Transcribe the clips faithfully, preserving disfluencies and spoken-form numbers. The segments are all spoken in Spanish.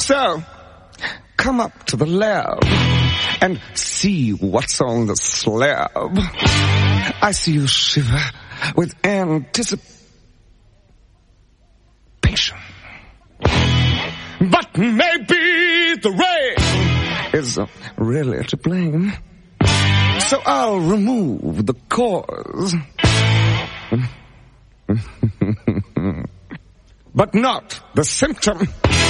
So, come up to the lab and see what's on the slab. I see you shiver with anticipation. But maybe the rain is uh, really to blame. So I'll remove the cause. But not the symptom.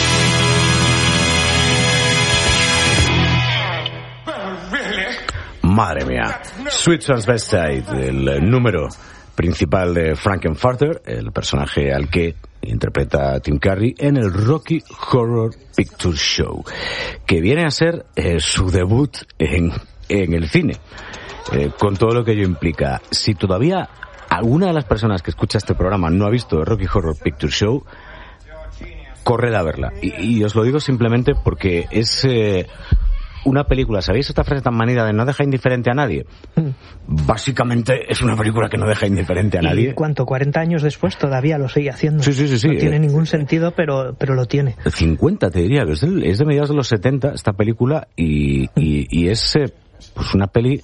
Madre mía. Sweet Transvestite, el número principal de Frank-N-Furter, el personaje al que interpreta Tim Curry en el Rocky Horror Picture Show, que viene a ser eh, su debut en, en el cine, eh, con todo lo que ello implica. Si todavía alguna de las personas que escucha este programa no ha visto el Rocky Horror Picture Show, corred a verla. Y, y os lo digo simplemente porque es eh, una película, ¿sabéis esta frase tan manida de no deja indiferente a nadie? Mm. Básicamente es una película que no deja indiferente a nadie. ¿Y cuánto? ¿cuarenta años después todavía lo sigue haciendo? Sí, sí, sí. sí. No tiene ningún sentido, pero pero lo tiene. cincuenta te diría, es de, es de mediados de los setenta esta película y, y, y es eh, pues una peli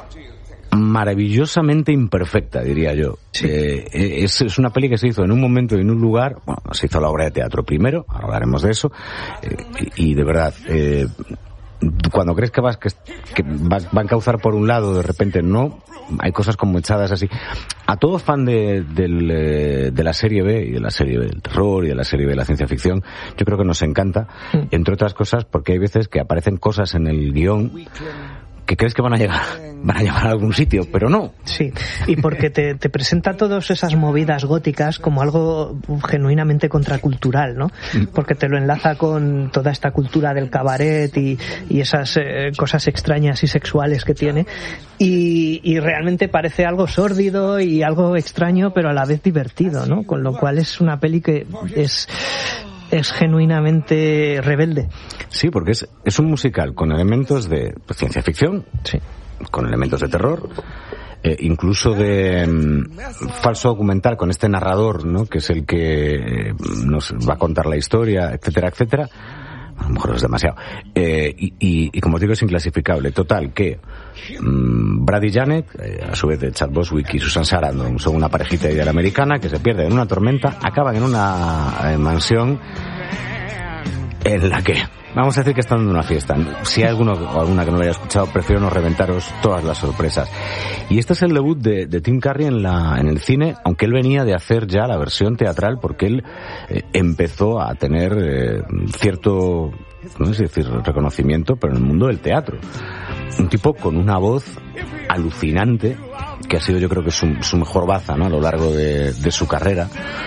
maravillosamente imperfecta, diría yo. Sí. Eh, es, es una peli que se hizo en un momento y en un lugar. Bueno, se hizo la obra de teatro primero, ahora hablaremos de eso, eh, y, y de verdad, eh, cuando crees que vas que, que vas, va a encauzar por un lado, de repente no, hay cosas como echadas así. A todo fan de, de, de la serie B y de la serie B del terror y de la serie B de la ciencia ficción, yo creo que nos encanta, mm. entre otras cosas porque hay veces que aparecen cosas en el guión que crees que van a llegar, van a llegar a algún sitio, pero no. Sí, y porque te, te presenta todas esas movidas góticas como algo genuinamente contracultural, ¿no? Porque te lo enlaza con toda esta cultura del cabaret y, y esas eh, cosas extrañas y sexuales que tiene, y, y realmente parece algo sórdido y algo extraño, pero a la vez divertido, ¿no? Con lo cual es una peli que es... es genuinamente rebelde. Sí, porque es, es un musical con elementos de ciencia ficción, sí, con elementos de terror, eh, incluso de um, falso documental con este narrador, ¿no? Que es el que eh, nos va a contar la historia, etcétera, etcétera. A lo mejor es demasiado. Eh, y, y, y como os digo, es inclasificable. Total, que um, Brad y Janet, eh, a su vez de Chad Boswick y Susan Sarandon, son una parejita ideal americana que se pierde en una tormenta, acaban en una eh, mansión en la que, vamos a decir que están dando una fiesta. Si hay alguno o alguna que no lo haya escuchado, prefiero no reventaros todas las sorpresas. Y este es el debut de, de Tim Curry en la en el cine, aunque él venía de hacer ya la versión teatral, porque él eh, empezó a tener eh, cierto, no sé decir reconocimiento, pero en el mundo del teatro. Un tipo con una voz alucinante, que ha sido yo creo que su, su mejor baza, ¿no? A lo largo de, de su carrera.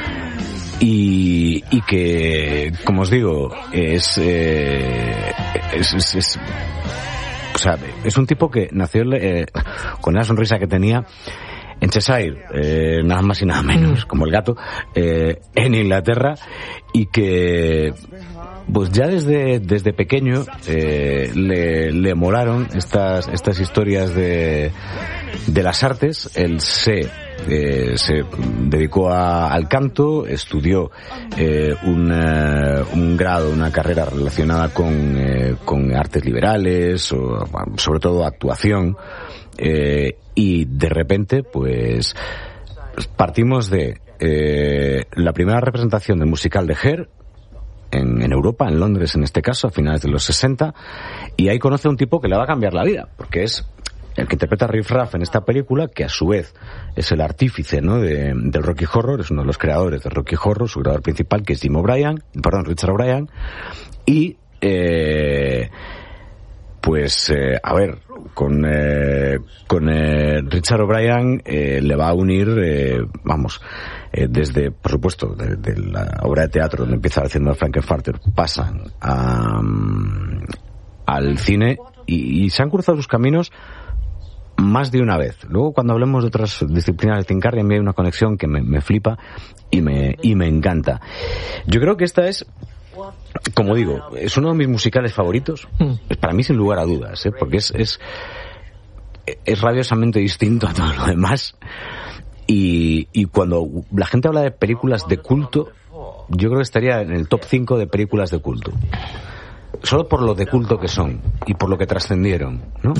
Y, y que, como os digo, es, eh, es, es, es, o sea, es un tipo que nació eh, con una sonrisa que tenía en Cheshire, eh, nada más y nada menos, como el gato, eh, en Inglaterra, y que, pues ya desde, desde pequeño, eh, le, le molaron estas, estas historias de, de las artes. Él se, Eh, se dedicó a, al canto, estudió eh, un, uh, un grado, una carrera relacionada con, eh, con artes liberales, o, sobre todo actuación, eh, y de repente pues partimos de eh, la primera representación del musical de Hair en, en Europa, en Londres en este caso, a finales de los sesenta, y ahí conoce a un tipo que le va a cambiar la vida, porque es el que interpreta a Riff Raff en esta película, que a su vez es el artífice, ¿no? de, del Rocky Horror, es uno de los creadores del Rocky Horror, su creador principal, que es Jim O'Brien, perdón, Richard O'Brien, y eh, pues eh, a ver, con eh, con eh, Richard O'Brien eh, le va a unir, eh, vamos, eh, desde, por supuesto, de, de la obra de teatro donde empieza haciendo Frank-N-Furter, pasan a, um, al cine y, y se han cruzado sus caminos más de una vez. Luego, cuando hablemos de otras disciplinas de Tim Curry, a mí hay una conexión que me, me flipa y me, y me encanta. Yo creo que esta es, como digo, es uno de mis musicales favoritos. Mm. Para mí, sin lugar a dudas, ¿eh? Porque es, es, es rabiosamente distinto a todo lo demás. Y, y cuando la gente habla de películas de culto, yo creo que estaría en el top cinco de películas de culto. solo por lo de culto que son y por lo que trascendieron, ¿no?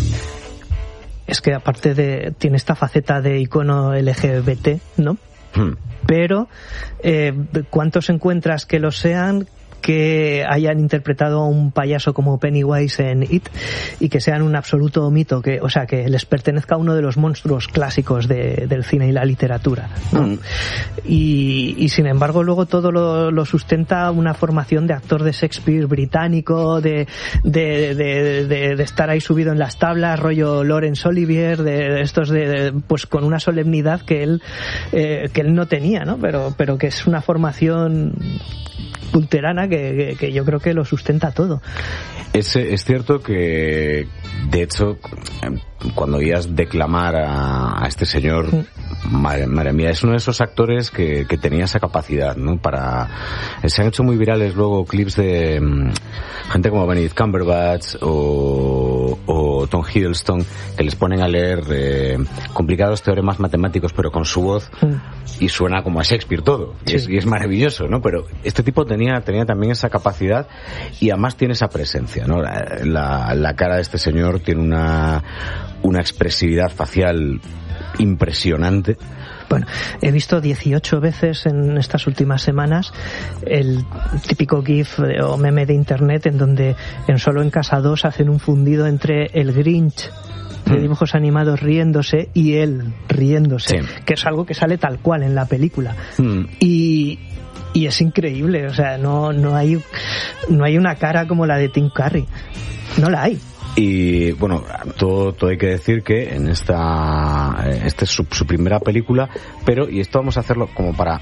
Es que aparte de... tiene esta faceta de icono L G B T, ¿no? Hmm. Pero, eh, ¿cuántos encuentras que lo sean, que hayan interpretado a un payaso como Pennywise en It y que sean un absoluto mito, que, o sea, que les pertenezca a uno de los monstruos clásicos de, del cine y la literatura, ¿no? Mm. Y, y sin embargo luego todo lo, lo sustenta una formación de actor de Shakespeare británico, de, de, de, de, de estar ahí subido en las tablas, rollo Laurence Olivier, de, de estos de, de, pues con una solemnidad que él, eh, que él no tenía, ¿no? Pero, pero que es una formación culterana que, que, que yo creo que lo sustenta todo. Es, es cierto que, de hecho, cuando oías declamar a, a este señor, sí. madre, madre mía, es uno de esos actores que, que tenía esa capacidad, ¿no? Para, se han hecho muy virales luego clips de um, gente como Benedict Cumberbatch o, o Tom Hiddleston, que les ponen a leer eh, complicados teoremas matemáticos, pero con su voz, sí. y suena como a Shakespeare todo, sí. y, es, y es maravilloso, ¿no? Pero este tipo tenía, tenía también esa capacidad y además tiene esa presencia, ¿no? La, la, la cara de este señor tiene una, una expresividad facial impresionante. Bueno, he visto dieciocho veces en estas últimas semanas el típico GIF o meme de internet en donde en Solo en Casa dos hacen un fundido entre el Grinch de dibujos animados riéndose y él riéndose, sí. que es algo que sale tal cual en la película. Mm. Y y es increíble, o sea, no no hay no hay una cara como la de Tim Curry. No la hay. Y bueno, todo, todo hay que decir que en esta esta es su, su primera película, pero, y esto vamos a hacerlo como para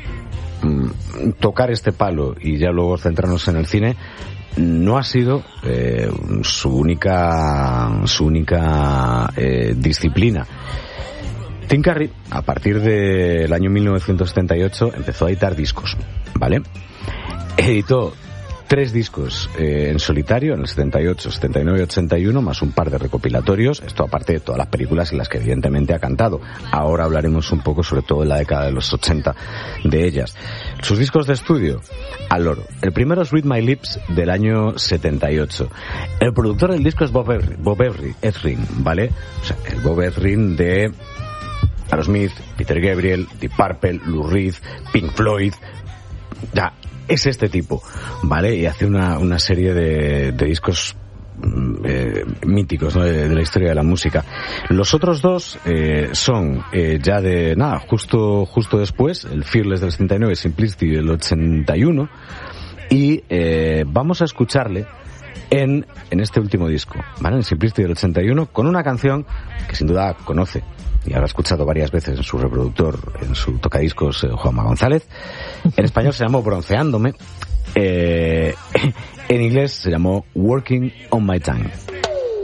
mm, tocar este palo y ya luego centrarnos en el cine, no ha sido eh, su única su única eh, disciplina. Tim Curry, a partir del año mil novecientos setenta y ocho, empezó a editar discos, ¿vale? Editó tres discos eh, en solitario, en el setenta y ocho, setenta y nueve y ochenta y uno, más un par de recopilatorios, esto aparte de todas las películas en las que evidentemente ha cantado. Ahora hablaremos un poco, sobre todo en la década de los ochenta, de ellas. Sus discos de estudio, al loro. El primero es Read My Lips, del año setenta y ocho. El productor del disco es Bob Ezrin, Bob Ezrin, ¿vale? O sea, el Bob Ezrin de Aerosmith, Peter Gabriel, Deep Purple, Lou Reed, Pink Floyd, ya, es este tipo, ¿vale? Y hace una, una serie de, de discos eh, míticos, ¿no? de, de la historia de la música. Los otros dos eh, son eh, ya de, nada, justo justo después, el Fearless del setenta y nueve, Simplicity del ochenta y uno, y eh, vamos a escucharle en, en este último disco, ¿vale? En Simplicity del ochenta y uno, con una canción que sin duda conoce y habrá escuchado varias veces en su reproductor, en su tocadiscos, eh, Juanma González. En español se llamó Bronceándome, eh, en inglés se llamó Working on My Time.